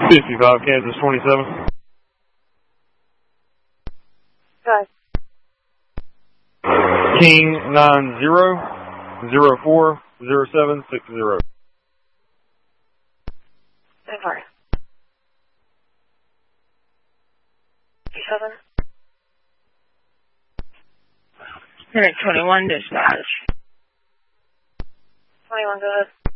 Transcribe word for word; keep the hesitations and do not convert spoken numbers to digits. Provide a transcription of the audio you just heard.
fifty-five, Kansas twenty-seven. Right. King nine zero zero four zero seven six zero. Sorry. Seven. Unit twenty-one, dispatch. twenty-one, go ahead.